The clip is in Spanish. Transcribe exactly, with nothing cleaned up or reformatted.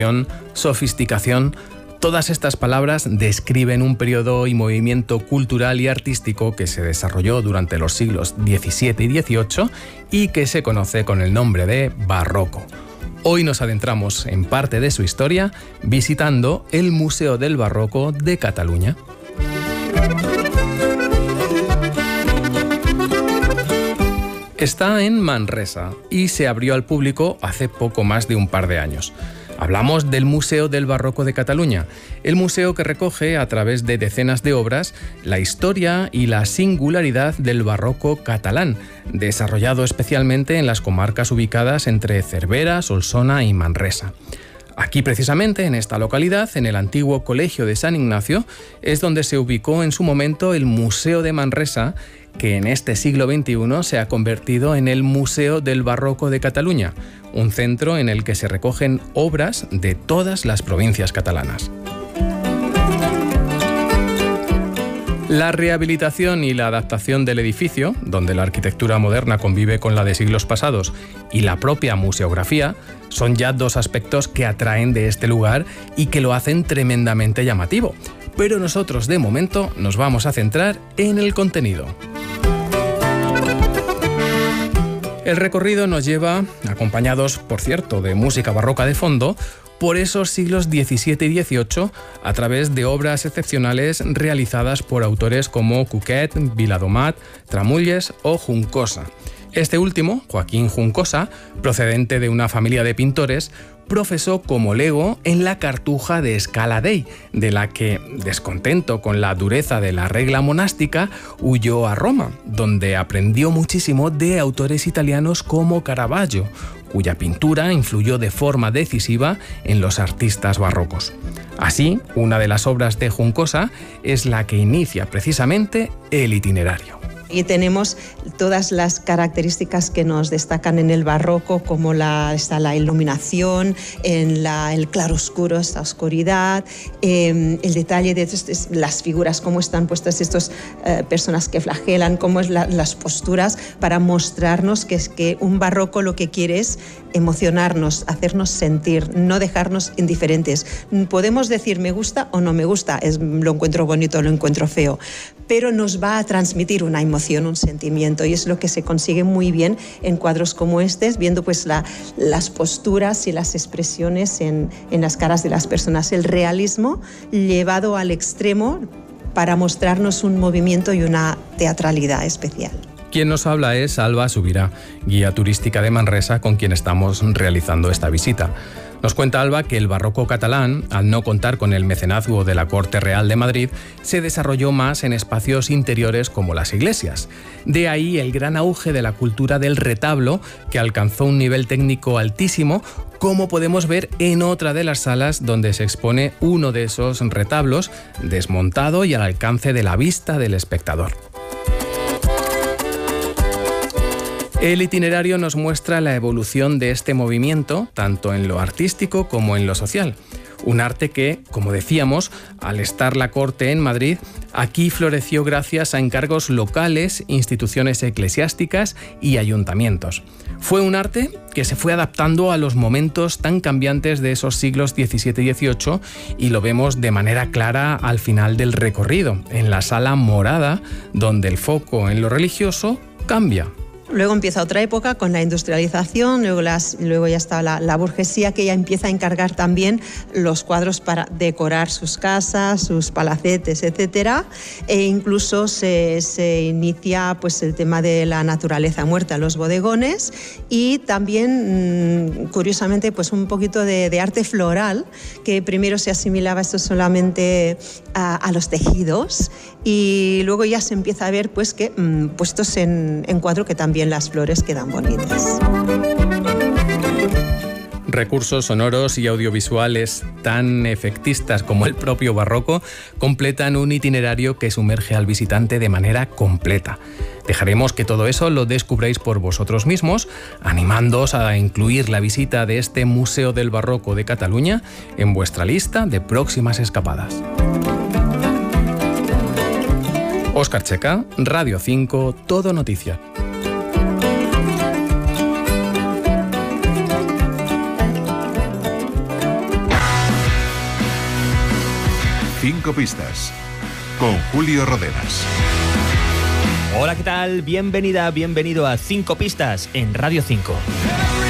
sofisticación, todas estas palabras describen un periodo y movimiento cultural y artístico que se desarrolló durante los siglos diecisiete y dieciocho y que se conoce con el nombre de barroco. Hoy nos adentramos en parte de su historia visitando el Museo del Barroco de Cataluña. Está en Manresa y se abrió al público hace poco más de un par de años. Hablamos del Museo del Barroco de Cataluña, el museo que recoge a través de decenas de obras la historia y la singularidad del barroco catalán, desarrollado especialmente en las comarcas ubicadas entre Cervera, Solsona y Manresa. Aquí precisamente, en esta localidad, en el antiguo Colegio de San Ignacio, es donde se ubicó en su momento el Museo de Manresa, que en este siglo veintiuno se ha convertido en el Museo del Barroco de Cataluña, un centro en el que se recogen obras de todas las provincias catalanas. La rehabilitación y la adaptación del edificio, donde la arquitectura moderna convive con la de siglos pasados, y la propia museografía, son ya dos aspectos que atraen de este lugar y que lo hacen tremendamente llamativo. Pero nosotros, de momento, nos vamos a centrar en el contenido. El recorrido nos lleva, acompañados, por cierto, de música barroca de fondo, por esos siglos diecisiete y dieciocho a través de obras excepcionales realizadas por autores como Cuquet, Viladomat, Tramulles o Juncosa. Este último, Joaquín Juncosa, procedente de una familia de pintores, profesó como lego en la Cartuja de Scala Dei, de la que, descontento con la dureza de la regla monástica, huyó a Roma, donde aprendió muchísimo de autores italianos como Caravaggio, cuya pintura influyó de forma decisiva en los artistas barrocos. Así, una de las obras de Juncosa es la que inicia precisamente el itinerario. Y tenemos todas las características que nos destacan en el barroco, como la, está la iluminación, en la, el claroscuro, esta oscuridad, eh, el detalle de estos, las figuras, cómo están puestas estas eh, personas que flagelan, cómo es la, las posturas, para mostrarnos que es que un barroco lo que quiere es emocionarnos, hacernos sentir, no dejarnos indiferentes. Podemos decir me gusta o no me gusta, es, lo encuentro bonito o lo encuentro feo, pero nos va a transmitir una emoción, un sentimiento, y es lo que se consigue muy bien en cuadros como este, viendo pues la, las posturas y las expresiones en, en las caras de las personas, el realismo llevado al extremo para mostrarnos un movimiento y una teatralidad especial. Quien nos habla es Alba Subirá, guía turística de Manresa, con quien estamos realizando esta visita. Nos cuenta Alba que el barroco catalán, al no contar con el mecenazgo de la Corte Real de Madrid, se desarrolló más en espacios interiores como las iglesias. De ahí el gran auge de la cultura del retablo, que alcanzó un nivel técnico altísimo, como podemos ver en otra de las salas donde se expone uno de esos retablos, desmontado y al alcance de la vista del espectador. El itinerario nos muestra la evolución de este movimiento, tanto en lo artístico como en lo social. Un arte que, como decíamos, al estar la corte en Madrid, aquí floreció gracias a encargos locales, instituciones eclesiásticas y ayuntamientos. Fue un arte que se fue adaptando a los momentos tan cambiantes de esos siglos diecisiete y dieciocho, y lo vemos de manera clara al final del recorrido, en la sala morada, donde el foco en lo religioso cambia. Luego empieza otra época con la industrialización, luego, las, luego ya está la, la burguesía, que ya empieza a encargar también los cuadros para decorar sus casas, sus palacetes, etcétera. E incluso se, se inicia pues, el tema de la naturaleza muerta, los bodegones, y también, curiosamente, pues, un poquito de, de arte floral, que primero se asimilaba esto solamente a, a los tejidos, y luego ya se empieza a ver pues, que mmm, puestos en, en cuadro que también las flores quedan bonitas. Recursos sonoros y audiovisuales tan efectistas como el propio barroco completan un itinerario que sumerge al visitante de manera completa. Dejaremos que todo eso lo descubráis por vosotros mismos, animándoos a incluir la visita de este Museo del Barroco de Cataluña en vuestra lista de próximas escapadas. Óscar Checa, Radio cinco, Todo Noticias. Cinco Pistas, con Julio Rodenas. Hola, ¿qué tal? Bienvenida, bienvenido a Cinco Pistas en Radio cinco.